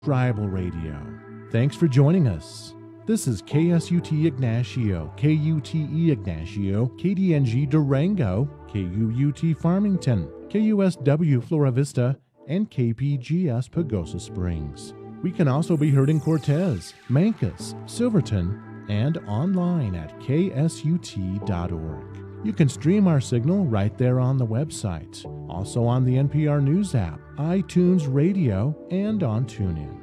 Tribal Radio. Thanks for joining us. This is KSUT Ignacio, KUTE Ignacio, KDNG Durango, KUUT Farmington, KUSW Flora Vista, and KPGS Pagosa Springs. We can also be heard in Cortez, Mancos, Silverton, and online at ksut.org. You can stream our signal right there on the website, also on the NPR News app, iTunes Radio, and on TuneIn.